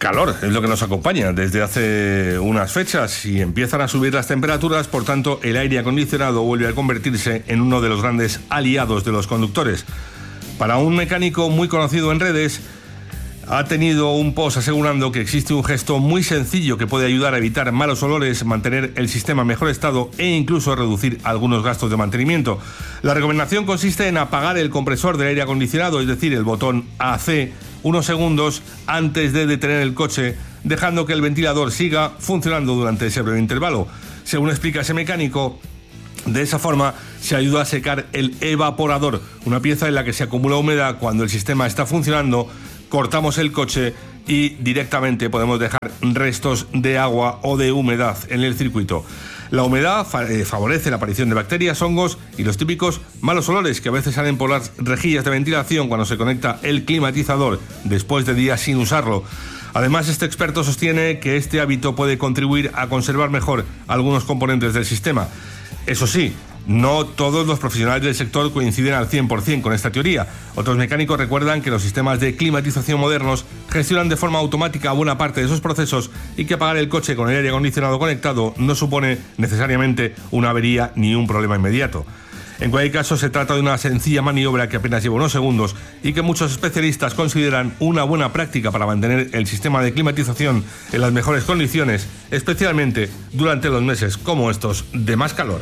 Calor es lo que nos acompaña desde hace unas fechas y empiezan a subir las temperaturas, por tanto el aire acondicionado vuelve a convertirse en uno de los grandes aliados de los conductores. Para un mecánico muy conocido en redes, ha tenido un post asegurando que existe un gesto muy sencillo que puede ayudar a evitar malos olores, mantener el sistema en mejor estado e incluso reducir algunos gastos de mantenimiento. La recomendación consiste en apagar el compresor del aire acondicionado, es decir, el botón AC, unos segundos antes de detener el coche, dejando que el ventilador siga funcionando durante ese breve intervalo. Según explica ese mecánico, de esa forma se ayuda a secar el evaporador, una pieza en la que se acumula humedad cuando el sistema está funcionando. Cortamos el coche y directamente podemos dejar restos de agua o de humedad en el circuito. La humedad favorece la aparición de bacterias, hongos y los típicos malos olores que a veces salen por las rejillas de ventilación cuando se conecta el climatizador después de días sin usarlo. Además, este experto sostiene que este hábito puede contribuir a conservar mejor algunos componentes del sistema. Eso sí, no todos los profesionales del sector coinciden al 100% con esta teoría. Otros mecánicos recuerdan que los sistemas de climatización modernos gestionan de forma automática buena parte de esos procesos y que apagar el coche con el aire acondicionado conectado no supone necesariamente una avería ni un problema inmediato. En cualquier caso, se trata de una sencilla maniobra que apenas lleva unos segundos y que muchos especialistas consideran una buena práctica para mantener el sistema de climatización en las mejores condiciones, especialmente durante los meses como estos de más calor.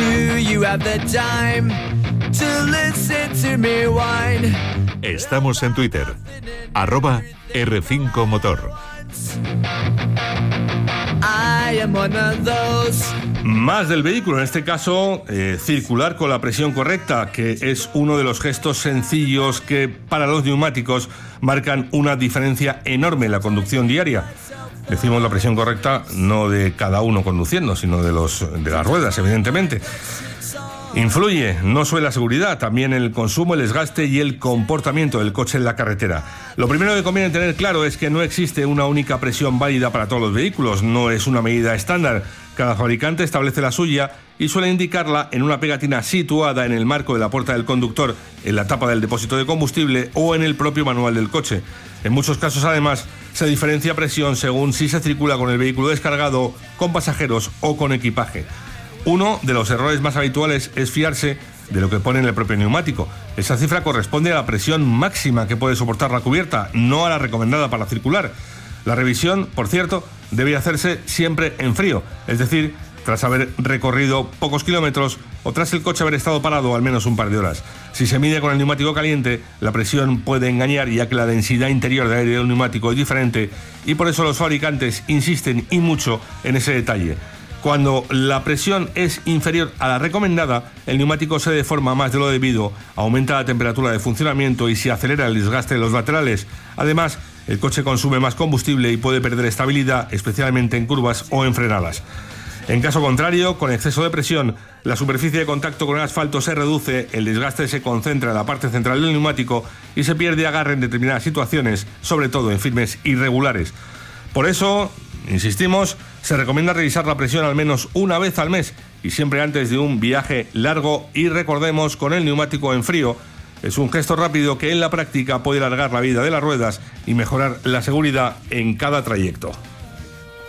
Estamos en Twitter, @R5Motor. Más del vehículo, en este caso, circular con la presión correcta, que es uno de los gestos sencillos que para los neumáticos marcan una diferencia enorme en la conducción diaria. Decimos la presión correcta no de cada uno conduciendo, sino de las ruedas, evidentemente. Influye no solo en la seguridad, también en el consumo, el desgaste y el comportamiento del coche en la carretera. Lo primero que conviene tener claro es que no existe una única presión válida para todos los vehículos, no es una medida estándar. Cada fabricante establece la suya y suele indicarla en una pegatina situada en el marco de la puerta del conductor, en la tapa del depósito de combustible o en el propio manual del coche. En muchos casos, además, se diferencia presión según si se circula con el vehículo descargado, con pasajeros o con equipaje. Uno de los errores más habituales es fiarse de lo que pone en el propio neumático. Esa cifra corresponde a la presión máxima que puede soportar la cubierta, no a la recomendada para circular. La revisión, por cierto, debe hacerse siempre en frío, es decir, tras haber recorrido pocos kilómetros o tras el coche haber estado parado al menos un par de horas. Si se mide con el neumático caliente, la presión puede engañar, ya que la densidad interior de aire de un neumático es diferente y por eso los fabricantes insisten y mucho en ese detalle. Cuando la presión es inferior a la recomendada, el neumático se deforma más de lo debido, aumenta la temperatura de funcionamiento y se acelera el desgaste de los laterales. Además, el coche consume más combustible y puede perder estabilidad, especialmente en curvas o en frenadas. En caso contrario, con exceso de presión, la superficie de contacto con el asfalto se reduce, el desgaste se concentra en la parte central del neumático y se pierde agarre en determinadas situaciones, sobre todo en firmes irregulares. Por eso, insistimos, se recomienda revisar la presión al menos una vez al mes y siempre antes de un viaje largo, y recordemos, con el neumático en frío. Es un gesto rápido que en la práctica puede alargar la vida de las ruedas y mejorar la seguridad en cada trayecto.